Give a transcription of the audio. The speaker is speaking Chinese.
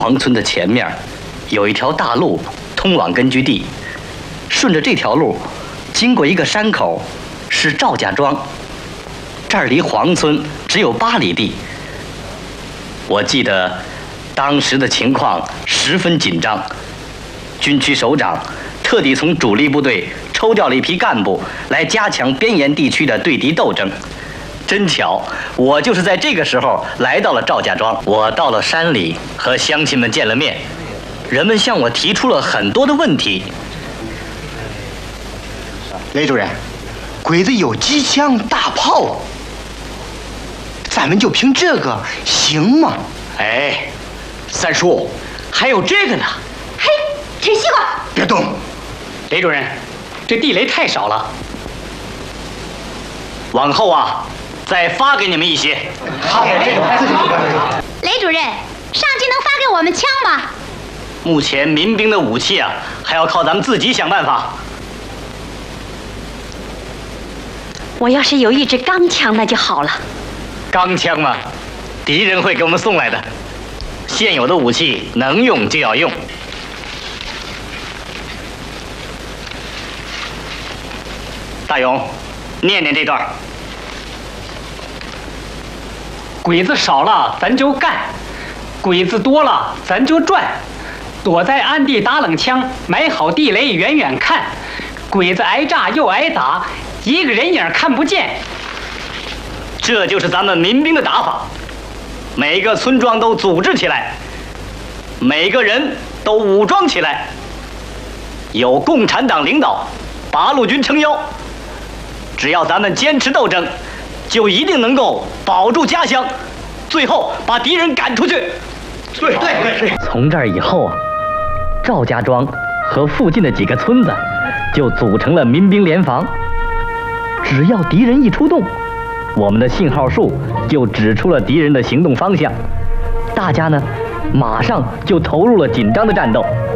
黄村的前面有一条大路通往根据地，顺着这条路经过一个山口，是赵家庄。这儿离黄村只有8里地。我记得当时的情况十分紧张，军区首长特地从主力部队抽调了一批干部来加强边沿地区的对敌斗争。真巧，我就是在这个时候来到了赵家庄。我到了山里，和乡亲们见了面，人们向我提出了很多的问题。 雷主任，鬼子有机枪、大炮，咱们就凭这个行吗？ 哎，三叔，还有这个呢。 嘿，吃西瓜！ 别动， 雷主任，这地雷太少了，往后啊，再发给你们一些。 好，这种自己不干。 雷主任，上级能发给我们枪吗？ 目前民兵的武器啊，还要靠咱们自己想办法。 我要是有一支钢枪，那就好了。 钢枪嘛，敌人会给我们送来的。现有的武器能用就要用。大勇，念念这段。 鬼子少了咱就干，鬼子多了咱就转，躲在暗地打冷枪，埋好地雷远远看，鬼子挨炸又挨打，一个人影看不见。 这就是咱们民兵的打法，每个村庄都组织起来，每个人都武装起来，有共产党领导，八路军撑腰，只要咱们坚持斗争，就一定能够保住家乡，最后把敌人赶出去。 对。 从这儿以后啊，赵家庄和附近的几个村子就组成了民兵联防。只要敌人一出动，我们的信号树就指出了敌人的行动方向，大家呢马上就投入了紧张的战斗。